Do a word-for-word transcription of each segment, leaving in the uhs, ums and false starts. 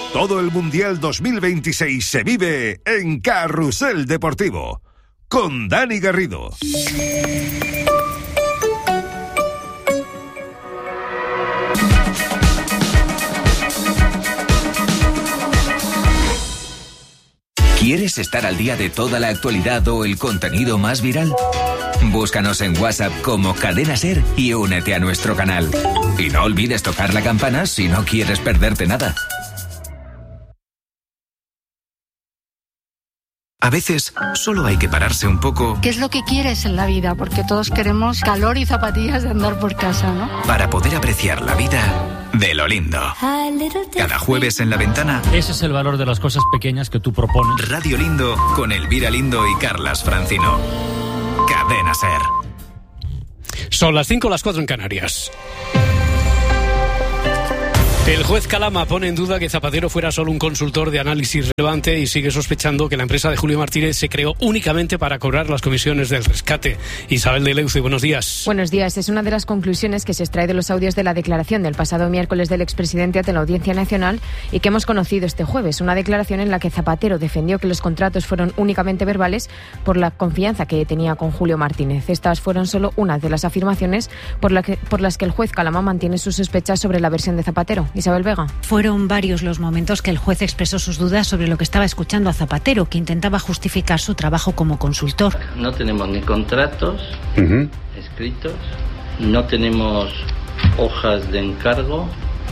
Todo el Mundial dos mil veintiséis se vive en Carrusel Deportivo, con Dani Garrido. ¿Quieres estar al día de toda la actualidad o el contenido más viral? Búscanos en WhatsApp como Cadena Ser y únete a nuestro canal. Y no olvides tocar la campana si no quieres perderte nada. A veces solo hay que pararse un poco. ¿Qué es lo que quieres en la vida? Porque todos queremos calor y zapatillas de andar por casa, ¿no? Para poder apreciar la vida de lo lindo. Cada jueves en La Ventana. Ese es el valor de las cosas pequeñas que tú propones. Radio Lindo con Elvira Lindo y Carlas Francino. Cadena Ser. Son las cinco, las cuatro en Canarias. El juez Calama pone en duda que Zapatero fuera solo un consultor de análisis relevante y sigue sospechando que la empresa de Julio Martínez se creó únicamente para cobrar las comisiones del rescate. Isabel de Leuce, buenos días. Buenos días. Es una de las conclusiones que se extrae de los audios de la declaración del pasado miércoles del expresidente ante la Audiencia Nacional y que hemos conocido este jueves. Una declaración en la que Zapatero defendió que los contratos fueron únicamente verbales por la confianza que tenía con Julio Martínez. Estas fueron solo unas de las afirmaciones por, la que, por las que el juez Calama mantiene sus sospechas sobre la versión de Zapatero. Isabel Vega. Fueron varios los momentos que el juez expresó sus dudas sobre lo que estaba escuchando a Zapatero, que intentaba justificar su trabajo como consultor. No tenemos ni contratos uh-huh. escritos, no tenemos hojas de encargo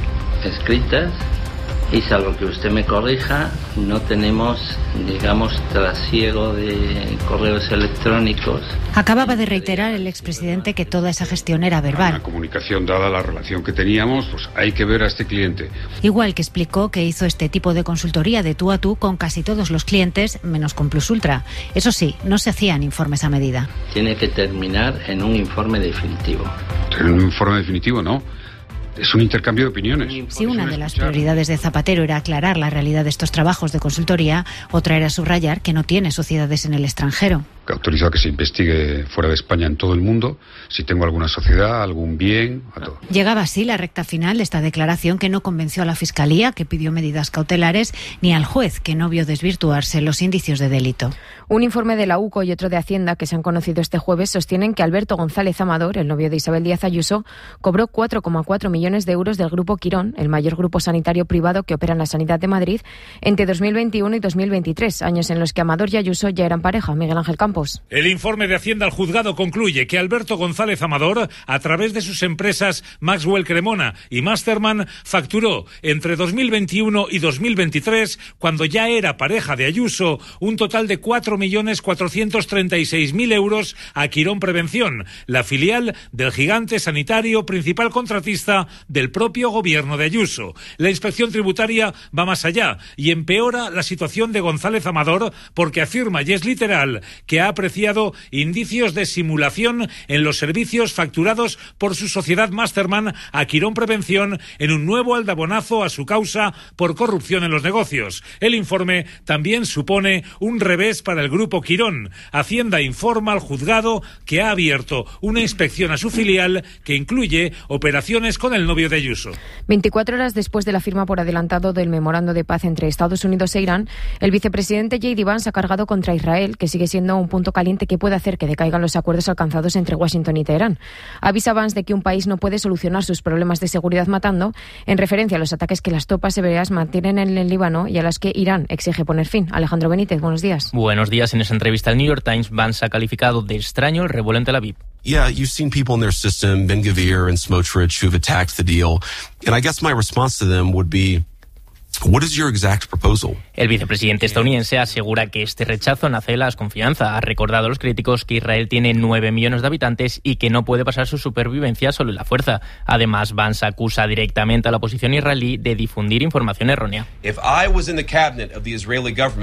escritas y, salvo que usted me corrija, no tenemos, digamos, trasiego de correos electrónicos. Acababa de reiterar el expresidente que toda esa gestión era verbal. Una comunicación, dada la relación que teníamos, pues hay que ver a este cliente. Igual que explicó que hizo este tipo de consultoría de tú a tú con casi todos los clientes, menos con Plus Ultra. Eso sí, no se hacían informes a medida. Tiene que terminar en un informe definitivo. En un informe definitivo, ¿no? Es un intercambio de opiniones. Si una de las prioridades de Zapatero era aclarar la realidad de estos trabajos de consultoría, otra era subrayar que no tiene sociedades en el extranjero. Que autoriza a que se investigue fuera de España en todo el mundo, si tengo alguna sociedad, algún bien, a todo. Llegaba así la recta final de esta declaración que no convenció a la Fiscalía, que pidió medidas cautelares, ni al juez, que no vio desvirtuarse los indicios de delito. Un informe de la U C O y otro de Hacienda, que se han conocido este jueves, sostienen que Alberto González Amador, el novio de Isabel Díaz Ayuso, cobró cuatro coma cuatro millones de euros del Grupo Quirón, el mayor grupo sanitario privado que opera en la sanidad de Madrid, entre dos mil veintiuno y dos mil veintitrés, años en los que Amador y Ayuso ya eran pareja. Miguel Ángel Campos. El informe de Hacienda al juzgado concluye que Alberto González Amador, a través de sus empresas Maxwell Cremona y Masterman, facturó entre dos mil veintiuno y dos mil veintitrés, cuando ya era pareja de Ayuso, un total de cuatro millones cuatrocientos treinta y seis mil euros a Quirón Prevención, la filial del gigante sanitario principal contratista del propio gobierno de Ayuso. La inspección tributaria va más allá y empeora la situación de González Amador porque afirma, y es literal, que ha apreciado indicios de simulación en los servicios facturados por su sociedad Masterman a Quirón Prevención en un nuevo aldabonazo a su causa por corrupción en los negocios. El informe también supone un revés para el Grupo Quirón. Hacienda informa al juzgado que ha abierto una inspección a su filial que incluye operaciones con el novio de Ayuso. veinticuatro horas después de la firma por adelantado del memorando de paz entre Estados Unidos e Irán, el vicepresidente J D Vance ha cargado contra Israel, que sigue siendo un punto caliente que puede hacer que decaigan los acuerdos alcanzados entre Washington y Teherán. Avisa Vance de que un país no puede solucionar sus problemas de seguridad matando, en referencia a los ataques que las tropas hebreas mantienen en el Líbano y a las que Irán exige poner fin. Alejandro Benítez, buenos días. Buenos días. En esa entrevista al New York Times, Vance ha calificado de extraño el revuelo en Tel Aviv. Yeah, you've seen people in their system, Ben-Gvir and Smotrich, who've attacked the deal. And I guess my response to them would be, what is your exact proposal? El vicepresidente estadounidense asegura que este rechazo nace de la desconfianza. Ha recordado a los críticos que Israel tiene nueve millones de habitantes y que no puede basar su supervivencia solo en la fuerza. Además, Vance acusa directamente a la oposición israelí de difundir información errónea. If I was in the cabinet of the Israeli government,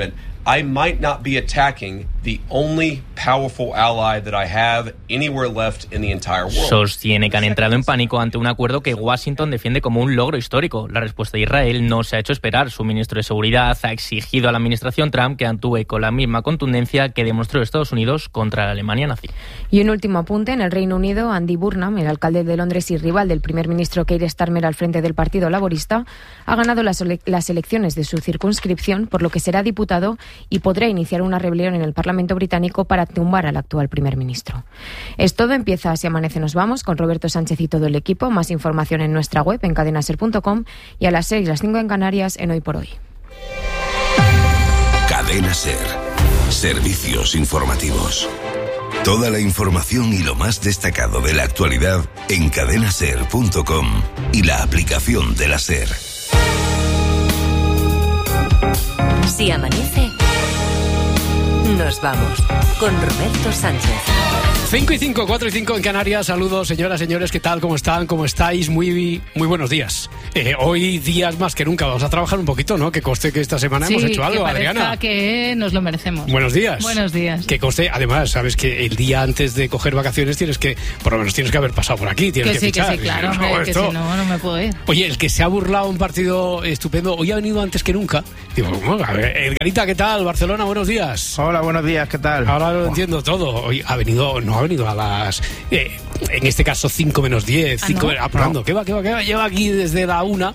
I might not be attacking the only powerful ally that I have anywhere left in the entire world. Sostiene que han entrado en pánico ante un acuerdo que Washington defiende como un logro histórico. La respuesta de Israel no se ha hecho esperar. Su ministro de Seguridad ha exigido a la administración Trump que actúe con la misma contundencia que demostró Estados Unidos contra la Alemania nazi. Y un último apunte: en el Reino Unido, Andy Burnham, el alcalde de Londres y rival del primer ministro Keir Starmer al frente del Partido Laborista, ha ganado las, las elecciones de su circunscripción, por lo que será diputado y podrá iniciar una rebelión en el Parlamento británico para tumbar al actual primer ministro. Es todo. Empieza Así Amanece Nos Vamos con Roberto Sánchez y todo el equipo. Más información en nuestra web en cadena ser punto com y a las seis, las cinco en Canarias en Hoy por Hoy. Cadena Ser. Servicios informativos. Toda la información y lo más destacado de la actualidad en cadena ser punto com y la aplicación de la Ser. Si amanece, nos vamos con Roberto Sánchez. cinco y cinco, cuatro y cinco en Canarias. Saludos, señoras, señores, ¿qué tal? ¿Cómo están? ¿Cómo estáis? Muy, muy buenos días. Eh, hoy días más que nunca vamos a trabajar un poquito, ¿no? Que conste que esta semana sí, hemos hecho algo, que Adriana. Que nos lo merecemos. Buenos días. Buenos días. Que conste, además, sabes que el día antes de coger vacaciones tienes que, por lo menos tienes que haber pasado por aquí, tienes que, que, sí, fichar. Que sí, claro, no, hombre, que si no, no me puedo ir. Oye, el que se ha burlado un partido estupendo, hoy ha venido antes que nunca. Digo, bueno, a ver, Edgarita, ¿qué tal? Barcelona, buenos días. Hola, buenos días, ¿qué tal? Ahora lo entiendo todo. Hoy ha venido, no ha venido a las... Eh, en este caso cinco menos diez, cinco, ah, no. apurando, ¿qué va, qué va, qué va? Lleva aquí desde la una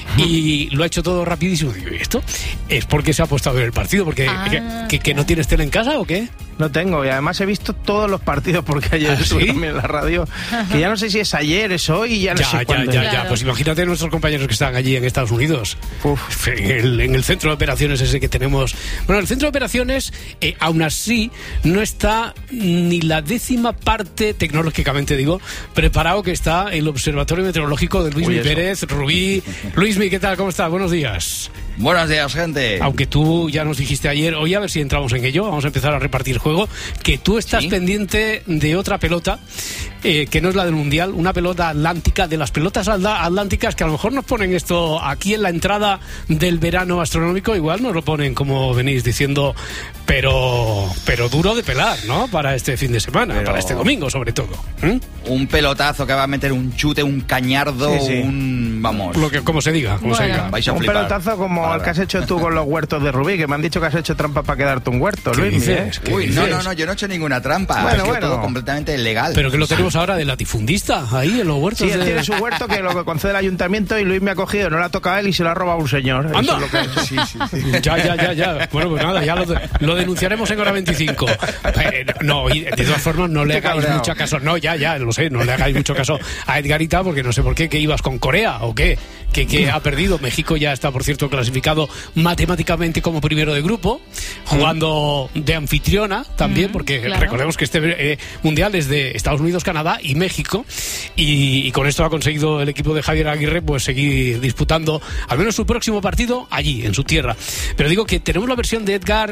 y lo ha hecho todo rapidísimo. Digo, ¿y esto? Es porque se ha puesto a ver el partido, porque ah. que, que, que no tienes tele en casa o qué? No tengo, y además he visto todos los partidos porque ayer ¿Ah, estuve sí? también en la radio, que ya no sé si es ayer, es hoy, ya no ya, sé ya, cuándo. Ya, es. ya, Claro. Pues imagínate nuestros compañeros que están allí en Estados Unidos. Uf. En, el, en el centro de operaciones ese que tenemos. Bueno, el centro de operaciones, eh, aún así, no está ni la décima parte, tecnológicamente digo, preparado que está el Observatorio Meteorológico de Luismi Pérez, Rubí. Luismi, ¿qué tal? ¿Cómo estás? Buenos días. Buenos días, gente. Aunque tú ya nos dijiste ayer, hoy a ver si entramos en ello, vamos a empezar a repartir juego, que tú estás ¿Sí? pendiente de otra pelota, eh, que no es la del Mundial, una pelota atlántica, de las pelotas atlánticas que a lo mejor nos ponen esto aquí en la entrada del verano astronómico, igual nos lo ponen como venís diciendo, pero pero duro de pelar, ¿no? Para este fin de semana, pero... para este domingo sobre todo. ¿Mm? Un pelotazo que va a meter un chute, un cañardo, sí, sí. un... vamos... Lo que, como se diga, como bueno. se diga. Vais a un flipar. pelotazo como Ahora. el que has hecho tú con los huertos de Rubí, que me han dicho que has hecho trampa para quedarte un huerto, Luis. Dices? ¿eh? Uy, no, no, no, yo no he hecho ninguna trampa. Bueno, es bueno. todo completamente legal. Pero que lo tenemos ahora de latifundista, ahí en los huertos. Sí, él de... tiene su huerto que lo que concede el ayuntamiento y Luis me ha cogido, no le ha tocado a él y se lo ha robado un señor. ¡Anda! Eso es lo que... sí, sí, sí. Ya, ya, ya, ya. Bueno, pues nada, ya lo, lo denunciaremos en hora veinticinco. Eh, no, y de todas formas no le hagáis cabreado. mucho caso. No, ya, ya, lo sé, no le hagáis mucho caso a Edgarita porque no sé por qué, que ibas con Corea o qué, que, que ha perdido. México ya está, por cierto, clasificado matemáticamente como primero de grupo, jugando de anfitriona también, porque claro. recordemos que este eh, mundial es de Estados Unidos, Canadá y México, y, y con esto ha conseguido el equipo de Javier Aguirre pues seguir disputando al menos su próximo partido allí, en su tierra. Pero digo que tenemos la versión de Edgar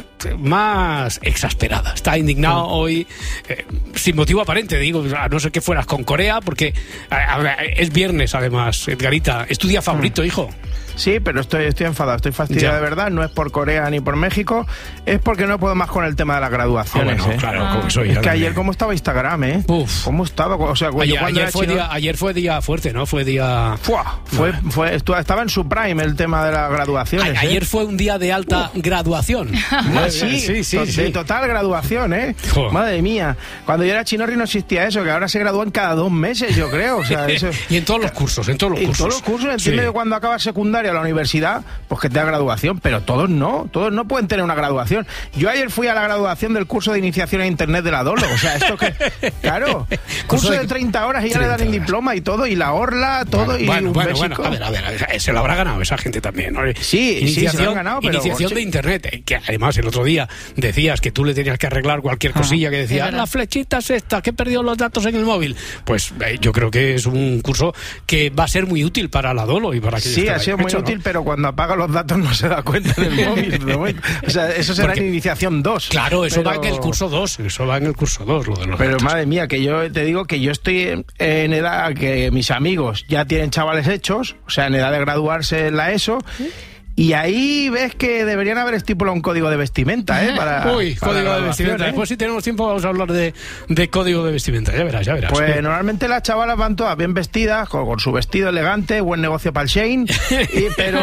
más exasperada. Está indignado mm. hoy, eh, sin motivo aparente, digo, a no ser que fueras con Corea, porque eh, es viernes además, Edgarita. ¿Es tu día favorito, mm. hijo? Sí, pero estoy, estoy enfadado, estoy fastidiado de verdad, no es por Corea ni por México, es porque no puedo más con el tema de las graduaciones. Ah, bueno, ¿eh? claro, ah. como soy. Es que ayer cómo estaba Instagram, ¿eh? Uf. ¿Cómo estaba? O sea, ayer, ayer, fue chino... día, ayer fue día fuerte, ¿no? Fue día... Fua, fue, fue, fue, estaba en su prime el tema de las graduaciones. A, ayer ¿eh? fue un día de alta uh. graduación. sí, sí, sí, to- sí. De total graduación, ¿eh? Joder. Madre mía. Cuando yo era chinorri no existía eso, que ahora se gradúan cada dos meses, yo creo. O sea, eso... y en todos los cursos, en todos los en cursos. En todos los cursos, entiendo sí. que cuando acabas secundaria o la universidad, pues que te da graduación, pero todos no, todos no pueden tener una graduación. Yo ayer fui a la graduación del curso de iniciación a Internet de la Dolo, o sea, esto que, claro, curso de treinta horas y ya le dan el diploma y todo, y la orla, todo, bueno, y bueno, un bueno, bésico. bueno, a ver, a ver, a ver, se lo habrá ganado esa gente también, ¿no? Sí, iniciación, sí, se lo han ganado, pero... Iniciación de Internet, que además el otro día decías que tú le tenías que arreglar cualquier cosilla, que decía, la flechita es esta, que he perdido los datos en el móvil. Pues eh, yo creo que es un curso que va a ser muy útil para la Dolo y para que sí, ha sido muy hecho, útil, ¿no? Pero cuando apaga los datos no se da cuenta del móvil. ¿No? O sea, eso será Porque, en iniciación dos. Claro, eso pero... va en el curso dos. Eso va en el curso dos, lo de los Pero datos. Madre mía, que yo te digo que yo estoy en edad que mis amigos ya tienen chavales hechos, o sea, en edad de graduarse en la ESO. ¿Sí? Y ahí ves que deberían haber estipulado un código de vestimenta, ¿eh? Para, Uy, para código de vestimenta. ¿eh? Después, si tenemos tiempo, vamos a hablar de, de código de vestimenta. Ya verás, ya verás. Pues normalmente las chavalas van todas bien vestidas, con, con su vestido elegante, buen negocio para el Shane, y, pero...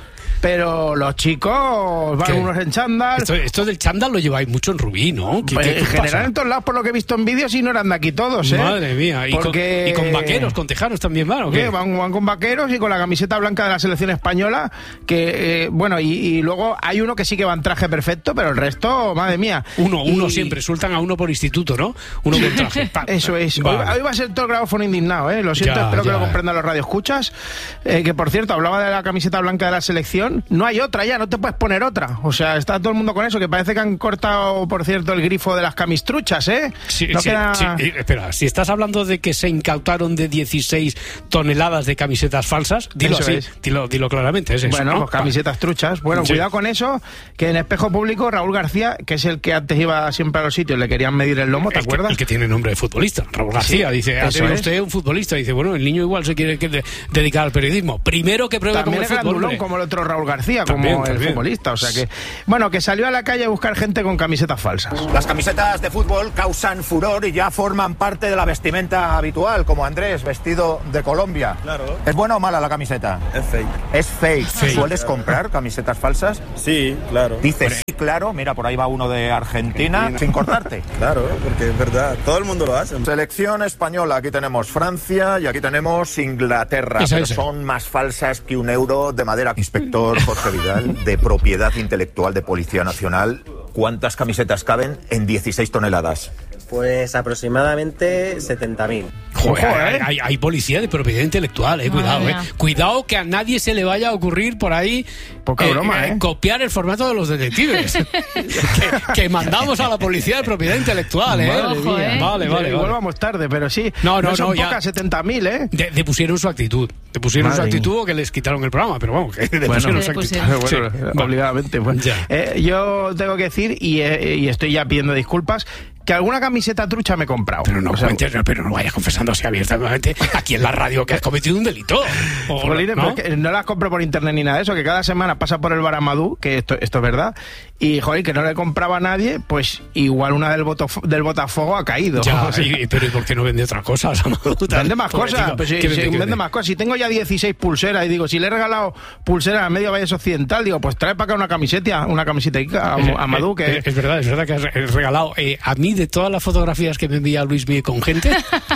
Pero los chicos van ¿Qué? unos en chándal. Esto, esto del chándal lo lleváis mucho en Rubí, ¿no? ¿Qué, Pues qué, qué en general pasa? en todos lados, por lo que he visto en vídeos, y no eran de aquí todos, ¿eh? Madre mía. ¿Y, Porque... con, y con vaqueros, con tejanos también van, ¿o qué? ¿Qué? Van, van con vaqueros y con la camiseta blanca de la selección española, que, eh, bueno, y, y luego hay uno que sí que va en traje perfecto, pero el resto, madre mía. Uno, uno Y- siempre, sueltan a uno por instituto, ¿no? Uno con traje. Pam. Eso es. Hoy, Vale. hoy va a ser todo el grabófono indignado, ¿eh? Lo siento, Ya, espero que ya. lo comprendan los radioescuchas. Eh, que por cierto, hablaba de la camiseta blanca de la selección. No hay otra ya, no te puedes poner otra. O sea, está todo el mundo con eso, que parece que han cortado, por cierto, el grifo de las camistruchas, ¿eh? Sí, no sí, queda... sí, eh, espera, si estás hablando de que se incautaron de dieciséis toneladas de camisetas falsas, dilo Eso así, es. dilo, dilo claramente, es eso, Bueno, ¿no? pues camisetas truchas. Bueno, Sí. cuidado con eso, que en Espejo Público Raúl García, que es el que antes iba siempre a los sitios, le querían medir el lomo, ¿te El que, acuerdas? el que tiene nombre de futbolista, Raúl García, Sí, dice, eso ¿ha tenido es. usted un futbolista? Dice, bueno, el niño igual se quiere que de- dedicar al periodismo. Primero que pruebe También como es el fútbol. grandulón, hombre. como el otro Raúl García, También, como el también. futbolista. O sea que, bueno, que salió a la calle a buscar gente con camisetas falsas. Las camisetas de fútbol causan furor y ya forman parte de la vestimenta habitual, como Andrés, vestido de Colombia. Claro. ¿Es buena o mala la camiseta? Es fake. ¿Es fake? Fake. ¿Sueles comprar camisetas falsas? Sí, claro. Dices sí, claro. Mira, por ahí va uno de Argentina, sin cortarte. Claro, porque es verdad, todo el mundo lo hace. Selección española, aquí tenemos Francia y aquí tenemos Inglaterra, Esa, pero esa. son más falsas que un euro de madera. Inspector Jorge Vidal, de Propiedad Intelectual de Policía Nacional, ¿cuántas camisetas caben en dieciséis toneladas? Pues aproximadamente setenta mil. Joder, hay, hay- hay policía de propiedad intelectual, eh, cuidado, eh. mía. Cuidado que a nadie se le vaya a ocurrir por ahí Poca broma, ¿eh? copiar el formato de los detectives. que, que mandamos a la policía de propiedad intelectual, eh. Madre mía. Vale, vale, Igual vale. vamos tarde, pero sí. No, no, son no, ya. pocas, setenta mil, ¿eh? De, depusieron su actitud. Depusieron Madre su actitud o que les quitaron el programa, pero vamos, que depusieron Bueno, su actitud. bueno, Sí, vale. obligadamente. Bueno. Ya. Eh, yo tengo que decir, y, eh, y estoy ya pidiendo disculpas, que alguna camiseta trucha me he comprado. Pero no, O sea, cuentes, no, pero no vayas confesando así abiertamente aquí en la radio que has cometido un delito. O, Jolines, ¿no? pero es que no las compro por internet ni nada de eso, que cada semana pasa por el bar Amadú, que esto, esto es verdad, y joder, que no le compraba a nadie, pues igual una del, boto, del botafuego ha caído. Ya, O sea, y- pero ¿y por qué no vende otras cosas? vende más cosas, pues sí, ¿Qué sí, vende, qué vende vende? más cosas. Si tengo ya dieciséis pulseras y digo, si le he regalado pulseras a Medio Valles Occidental, digo, pues trae para acá una camiseta, una camiseta a, Eh, a Amadú, eh, que... eh, es verdad, es verdad que has re- regalado eh, a mí de todas las fotografías que me envía Luis Miguel con gente,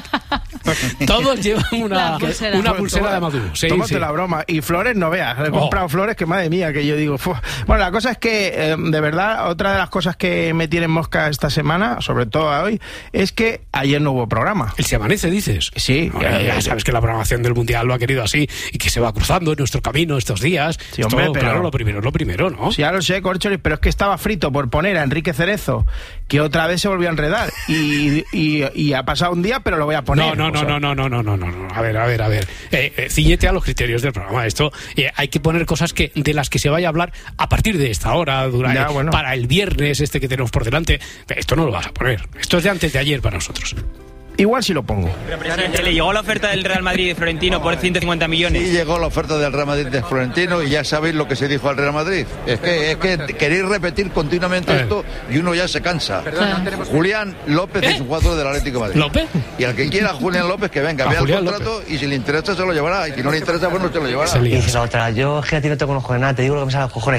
todos llevan una, La pulsera. una Pues pulsera toma- de Amadú. Sí, tómate sí. la broma. Y flores no veas. He Oh. comprado flores que, madre mía, que yo digo... fu. Bueno, la cosa es que, eh, de verdad, otra de las cosas que me tienen mosca esta semana, sobre todo a hoy, es que ayer no hubo programa. El Se Amanece, dices. Sí. No, ya, ya sabes que la programación del Mundial lo ha querido así y que se va cruzando en nuestro camino estos días. Sí, hombre, Esto, pero- claro, lo primero es lo primero, ¿no? Sí, ya lo sé, Corcholis, pero es que estaba frito por poner a Enrique Cerezo, que otra vez se volvió a enredar. Y, y, y ha pasado un día, pero lo voy a poner. No, no, O no, sea, no, no, no, no, no, no, no. A ver, a ver, a ver. Eh, eh, ciñete a los criterios del programa. Esto eh, hay que poner cosas que de las que se vaya a hablar a partir de esta hora, durante, Ya, bueno. para el viernes este que tenemos por delante. Esto no lo vas a poner. Esto es de antes de ayer para nosotros. Igual si lo pongo. Presidente, ¿le llegó la oferta del Real Madrid de Florentino por ciento cincuenta millones? Sí, llegó la oferta del Real Madrid de Florentino y ya sabéis lo que se dijo al Real Madrid. Es que, es que queréis repetir continuamente Eh. esto y uno ya se cansa. Julián López es un jugador del Atlético de Madrid. ¿López? Y al que quiera a Julián López que venga, A vea Julián el contrato y si le interesa se lo llevará. Y si no le interesa, pues no se lo llevará. Y dices a otra, yo es que a ti no te conozco de nada, te digo lo que me sale a los cojones.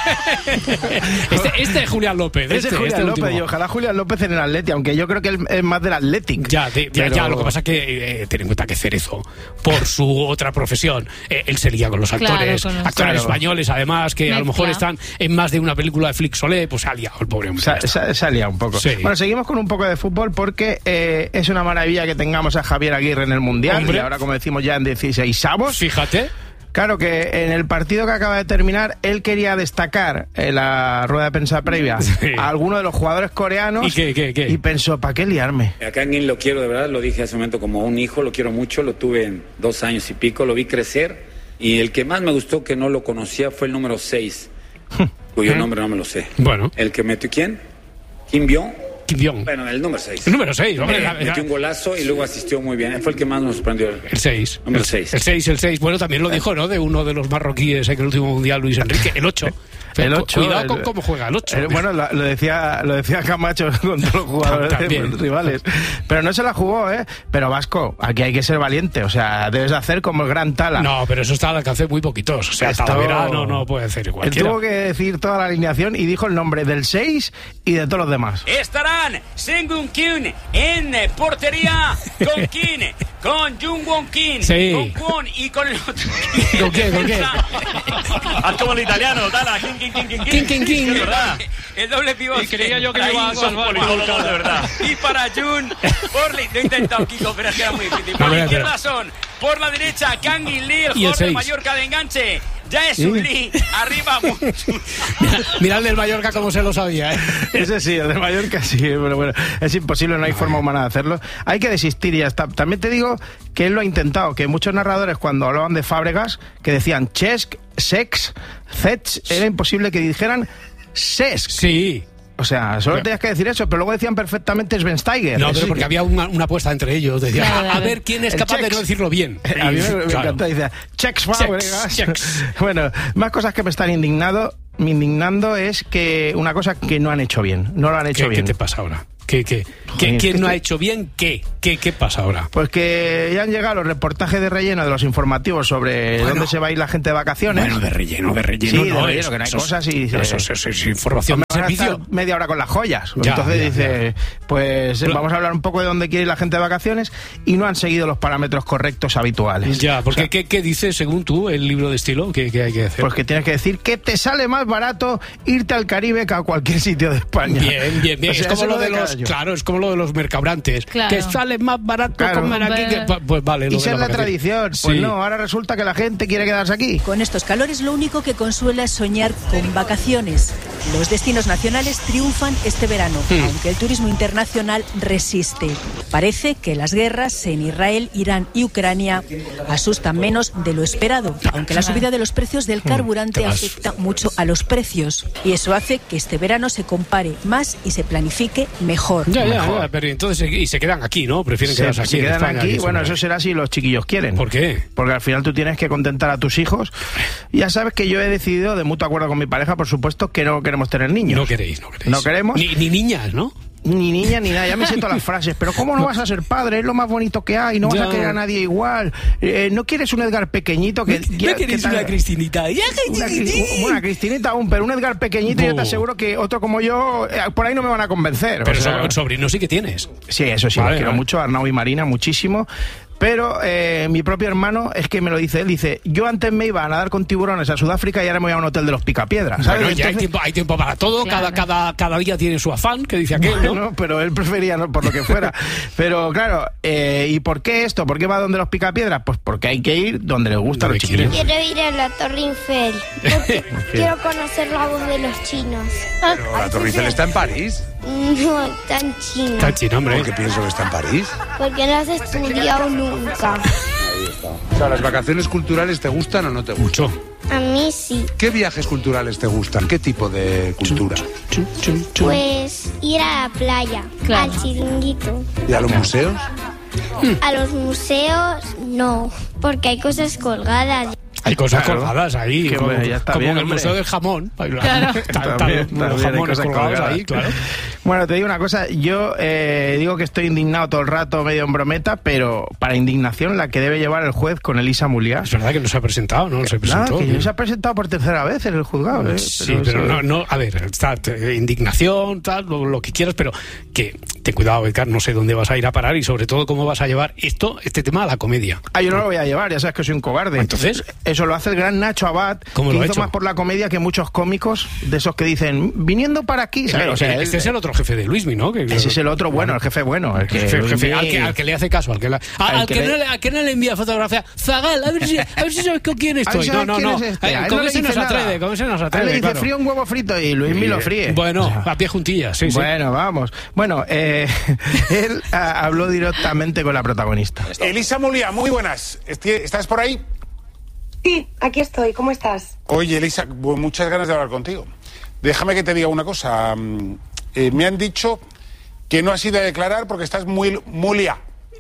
Este, este es Julián López. Ese Este, es Julián este López, último. y ojalá Julián López en el Atleti, aunque yo creo que él es más del Athletic. Ya, de- ya, Pero- ya, lo que pasa es que eh, ten en cuenta que Cerezo, por su otra profesión, eh, él se lía con los Claro, actores, con los- actores Claro. españoles, además, que a lo mejor Mezcla. están en más de una película de Flix Solé, pues se ha liado el pobre hombre. Se, ha- se ha- se ha liado un poco. Sí. Bueno, seguimos con un poco de fútbol porque eh, es una maravilla que tengamos a Javier Aguirre en el Mundial. Hombre. Y ahora, como decimos, ya en dieciseisavos. Fíjate. Claro que en el partido que acaba de terminar, él quería destacar en la rueda de prensa previa a alguno de los jugadores coreanos. ¿Y qué, qué, qué? Y pensó, ¿para qué liarme? A Kangin lo quiero de verdad, lo dije hace un momento como un hijo, lo quiero mucho, lo tuve en dos años y pico, lo vi crecer y el que más me gustó que no lo conocía fue el número seis, cuyo nombre no me lo sé. Bueno. El que metió, ¿quién? Kim Byung, Kim Jong. Bueno, el número seis. El número seis, hombre. Eh, metió un golazo y luego asistió muy bien. Fue el que más nos sorprendió. El seis. Número seis. El seis, el seis. Bueno, también lo dijo, ¿no? De uno de los marroquíes en el último mundial, Luis Enrique. El ocho. El ocho. Cuidado el, con cómo juega el ocho. El, bueno, lo, lo decía lo decía Camacho con todos los jugadores También. rivales. Pero no se la jugó, ¿eh? Pero Vasco, aquí hay que ser valiente. O sea, debes hacer como el gran Tala. No, pero eso está al alcance de muy poquitos. O sea, Esto... Talavera no, no puede hacer igual. Él tuvo que decir toda la alineación y dijo el nombre del seis y de todos los demás. Estarán Sengun Kyun en portería con Kim, con Jungwon Kim, sí. con Kwon y con el otro. ¿Con qué? ¿Con qué? Haz como el italiano, Tala. Kim, Kim, Kim, Kim, Kim, Kim, Kim. Es verdad. El doble pivote. Y creía yo que me iba a salvar. No, no, no, de verdad. Y para Jun, por la... Lo he intentado, Kiko, pero es que era muy difícil. Por No, la pero, izquierda pero... son, por la derecha, Kang In Lee, el Y el jugador de seis. Mallorca de enganche. Ya es un Lee, arriba. Mira, mira el del Mallorca como se lo sabía, ¿eh? Ese sí, el de Mallorca sí, pero bueno, es imposible, no hay forma humana de hacerlo. Hay que desistir y ya está. También te digo que él lo ha intentado, que muchos narradores cuando hablaban de Fábregas, que decían Chesk, Sex, Zets, era imposible que dijeran Sesk. Sí. O sea, solo tenías que decir eso, pero luego decían perfectamente Schweinsteiger. No, pero sí, porque que... había una, una apuesta entre ellos. Decía, claro, a, a ver quién es el capaz Chex. de no decirlo bien. A mí me, me claro. encanta, dice, Chex Fábregas. Chex. Bueno, más cosas que me están indignado, me indignando es que una cosa que no han hecho bien. No lo han hecho ¿Qué, bien. ¿Qué te pasa ahora? ¿Qué, qué, ¿Qué, ¿Quién no ha hecho bien qué? ¿Qué, qué pasa ahora? Pues que ya han llegado los reportajes de relleno de los informativos sobre bueno, dónde se va a ir la gente de vacaciones. Bueno, de relleno, de relleno. Sí, no, de relleno, eso, que no hay eso, cosas y... Eso, eso, eso es información de servicio. Media hora con las joyas. Ya, Entonces ya, dice, ya. pues Pero, vamos a hablar un poco de dónde quiere ir la gente de vacaciones y no han seguido los parámetros correctos habituales. Ya, porque o sea, ¿qué, ¿qué dice según tú el libro de estilo? ¿Qué, qué hay que hacer? Pues que tienes que decir que te sale más barato irte al Caribe que a cualquier sitio de España. Bien, bien, bien. O sea, es como eso lo de de los, cada año. claro, es como lo de los mercabrantes, claro. que sale más barato Claro. comer aquí que, pues vale. Y ser la vacaciones. tradición. Pues sí. no, ahora resulta que la gente quiere quedarse aquí. Con estos calores lo único que consuela es soñar con vacaciones. Los destinos nacionales triunfan este verano, Hmm. aunque el turismo internacional resiste. Parece que las guerras en Israel, Irán y Ucrania asustan menos de lo esperado, aunque la subida de los precios del carburante ¿Qué más? afecta mucho a los precios. Y eso hace que este verano se compare más y se planifique mejor. Ya, ya, Mejor. ya, pero entonces y se quedan aquí, ¿no? Prefieren Se, quedarse aquí. se en quedan España, aquí, que bueno, se- eso será si los chiquillos quieren. ¿Por qué? Porque al final tú tienes que contentar a tus hijos. Ya sabes que yo he decidido, de mutuo acuerdo con mi pareja, por supuesto, que no queremos tener niños. No queréis, no queréis. No queremos. Ni, ni niñas, ¿no? Ni niña ni nada, ya me siento las frases. Pero ¿cómo no vas a ser padre? Es lo más bonito que hay, no vas Ya. a querer a nadie igual. Eh, ¿No quieres un Edgar pequeñito? que ya- ¿No queréis que tal- una Cristinita? Ya, Una, Cri- una Cristinita aún, pero un Edgar pequeñito, yo te Bo. aseguro que otro como yo, eh, por ahí no me van a convencer. Pero o sea, so- sobrino sí que tienes. sí, eso sí, Vale, los quiero vale. mucho, Arnau y Marina, muchísimo. Pero eh, mi propio hermano, es que me lo dice él, dice, yo antes me iba a nadar con tiburones a Sudáfrica y ahora me voy a un hotel de los Picapiedras. ¿sabes? Bueno, ya hay Entonces- tiempo, hay tiempo para todo, Claro. cada, cada, cada día tiene su afán, que dice aquel, ¿no? Bueno, pero él prefería no por lo que fuera. Pero claro, eh, ¿y por qué esto? ¿Por qué va donde los Picapiedras? Pues porque hay que ir donde les gusta a los chiquillos. Quiero ir a la Torre Eiffel porque quiero conocer la voz de los chinos. Pero la Torre Eiffel está en París. No, está en China. Está en China, hombre. ¿Por qué pienso que está en París? Porque no has estudiado nunca. O sea, ¿las vacaciones culturales te gustan o no te gustan? Mucho. A mí sí. ¿Qué viajes culturales te gustan? ¿Qué tipo de cultura? Pues ir a la playa, Claro. al chiringuito. ¿Y a los museos? A los museos no, porque hay cosas colgadas. Hay cosas Claro. colgadas ahí, Que, como, hombre, ya está como bien, en el hombre. Museo del Jamón. Claro. Están- están También, los también hay jamones cosas colgados colgadas. ahí, claro. Bueno, te digo una cosa, yo eh, digo que estoy indignado todo el rato, medio en brometa, pero para indignación la que debe llevar el juez con Elisa Muliá. Es verdad que no se ha presentado, ¿no? No se presentó. Nada, que no se ha presentado por tercera vez en el juzgado. ¿eh? Sí, pero, eso- no, no, a ver, está, eh, indignación, tal, lo, lo que quieras, pero que ten cuidado, Edgar, no sé dónde vas a ir a parar y sobre todo cómo vas a llevar esto, este tema a la comedia. Ah, yo no lo voy a llevar, ya sabes que soy un cobarde. Entonces, eso lo hace el gran Nacho Abad, ¿cómo que lo ha hizo hecho? más por la comedia que muchos cómicos de esos que dicen, viniendo para aquí. ¿sabes? Claro, O sea, este él- es el otro jefe de Luismi, ¿no? Que, ese es el otro bueno, el jefe bueno. El que, jefe, jefe, Luismi- al, que, al que le hace caso, al que, la- a- Al al que que le- no le, al que no le envía fotografía. Zagal, a ver si, a ver si sabes con quién A ver estoy. si No, sabes no, quién no. es este. Eh, A él Con no le ese no dice se nada. atreve, con ese no se A él atreve. le dice claro. frío un huevo frito y Luis me lo fríe. Bueno, O sea, a pie juntillas, sí, sí. Bueno, vamos. Bueno, eh, él ah, habló directamente con la protagonista. Elisa Muliá, muy buenas. Esti- ¿Estás por ahí? Sí, aquí estoy. ¿Cómo estás? Oye, Elisa, bu- muchas ganas de hablar contigo. Déjame que te diga una cosa. Mm, eh, me han dicho que no has ido a declarar porque estás muy, muy liado.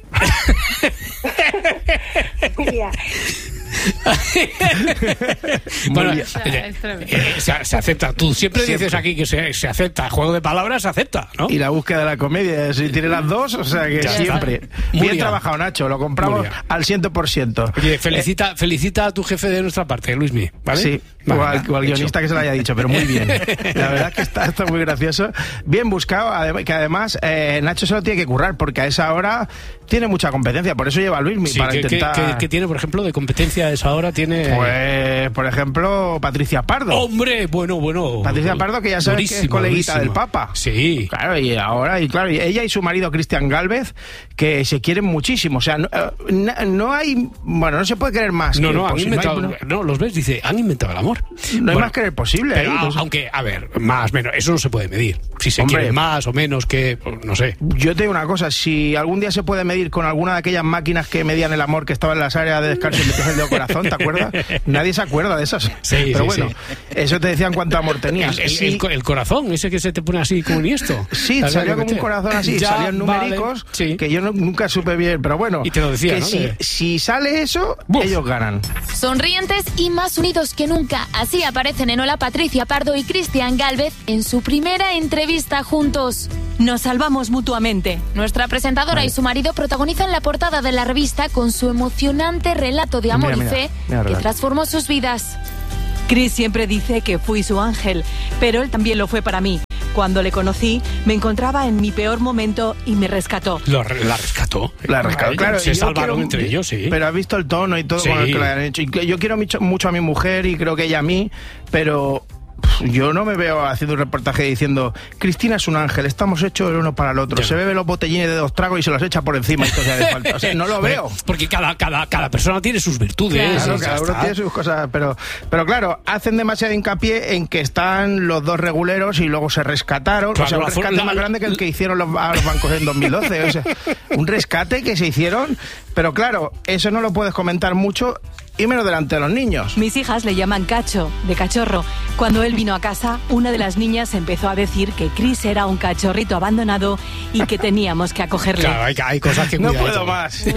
Bueno, eh, eh, se, se acepta. Tú siempre, siempre dices aquí que se, se acepta. Juego de palabras se acepta, ¿no? Y la búsqueda de la comedia, si tiene las dos, o sea que ya siempre. Bien Muy trabajado, Nacho, lo compramos al ciento por ciento. Oye, felicita, eh, felicita a tu jefe de nuestra parte, Luismi, ¿vale? Sí, vale, o al, o al guionista que se lo haya dicho, pero muy bien. La verdad es que está, está muy gracioso. Bien buscado, adem- que además eh, Nacho se lo tiene que currar, porque a esa hora tiene mucha competencia, por eso lleva a Luismi, sí, para que, intentar... Que, que, que tiene, por ejemplo, de competencia a esa hora, tiene... Pues, por ejemplo, Patricia Pardo. ¡Hombre! Bueno, bueno. Patricia Pardo, que ya sabes que es coleguita durísima del Papa. Sí. Claro, y ahora, y claro, ella y su marido Cristian Gálvez, que se quieren muchísimo. O sea, no, no hay... Bueno, no se puede querer más. No, que no, han posible. inventado... No, hay, no, los ves, dice, han inventado el amor. No hay bueno, más querer posible. Pero, ¿eh? a, aunque, a ver, más, menos, eso no se puede medir. Si se Hombre, quiere más o menos que... No sé. Yo te digo una cosa, si algún día se puede medir con alguna de aquellas máquinas que medían el amor que estaba en las áreas de descanso y metías el dedo corazón, ¿te acuerdas? Nadie se acuerda de esas. Sí, pero sí, bueno, sí. Eso te decían cuánto amor tenías. El, el, sí. el, el corazón, ese que se te pone así como niesto. Sí, salía como un corazón así, ya, salían numéricos vale, sí. que yo no, nunca supe bien, pero bueno. Y te lo decía, que ¿no? si, De... si sale eso, Buf. ellos ganan. Sonrientes y más unidos que nunca. Así aparecen en Hola Patricia Pardo y Cristian Gálvez en su primera entrevista juntos. Nos salvamos mutuamente. Nuestra presentadora vale. y su marido protagonizan la portada de la revista con su emocionante relato de amor mira, mira, y fe mira, que transformó sus vidas. Chris siempre dice que fui su ángel, pero él también lo fue para mí. Cuando le conocí, me encontraba en mi peor momento y me rescató. Lo, la rescató. La rescató, Ay, claro. Se salvaron quiero, entre ellos, sí. Pero has visto el tono y todo sí. con el que lo han hecho. Y yo quiero mucho, mucho a mi mujer y creo que ella a mí, pero... Yo no me veo haciendo un reportaje diciendo Cristina es un ángel, estamos hechos el uno para el otro. Ya. Se bebe los botellines de dos tragos y se los echa por encima. Esto sea de falta. O sea, no lo veo. Porque cada, cada, cada persona tiene sus virtudes. Claro, cada uno tiene sus cosas. Pero, pero claro, hacen demasiado hincapié en que están los dos reguleros y luego se rescataron. Claro, o sea, un rescate la, más grande que el que hicieron los, a los bancos en dos mil doce. O sea, un rescate que se hicieron. Pero claro, eso no lo puedes comentar mucho. Y menos delante de los niños. Mis hijas le llaman Cacho, de cachorro. Cuando él vino a casa, una de las niñas empezó a decir que Chris era un cachorrito abandonado y que teníamos que acogerle. Claro, hay, hay cosas que no cuidar. Puedo más.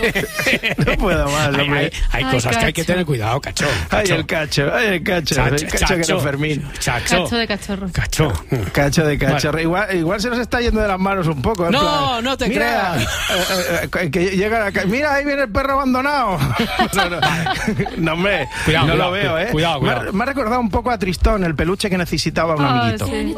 no puedo más, hombre. Hay, hay, hay ay, cosas cacho. que hay que tener cuidado, Cacho. Ay, el Cacho, ay, el Cacho. Chacho, el Cacho que no Fermín. Chacho. Cacho de cachorro. Cacho. Cacho de cachorro. Bueno. Igual, igual se nos está yendo de las manos un poco. ¿eh? No, plan, no te mira, creas. Eh, eh, que llega a, mira, ahí viene el perro abandonado. no, no, no, hombre. Cuidado, no cuidado, lo veo, ¿eh? Cuidado, cuidado. Me ha, me ha recordado un poco a Tristón, el peluche que necesitaba un oh, amiguito. Sí.